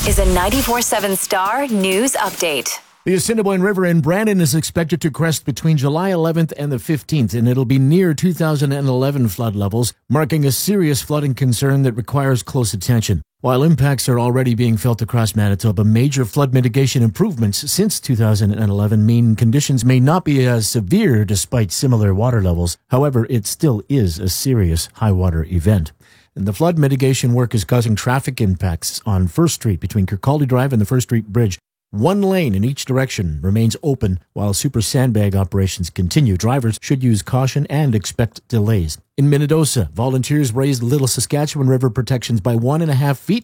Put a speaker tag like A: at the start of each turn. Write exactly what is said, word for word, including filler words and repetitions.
A: is a ninety-four seven Star News Update.
B: The Assiniboine River in Brandon is expected to crest between July eleventh and the fifteenth, and it'll be near two thousand eleven flood levels, marking a serious flooding concern that requires close attention. While impacts are already being felt across Manitoba, major flood mitigation improvements since two thousand eleven mean conditions may not be as severe despite similar water levels. However, it still is a serious high water event. And the flood mitigation work is causing traffic impacts on First Street between Kirkcaldy Drive and the First Street Bridge. One lane in each direction remains open while super sandbag operations continue. Drivers should use caution and expect delays. In Minnedosa, volunteers raised Little Saskatchewan River protections by one and a half feet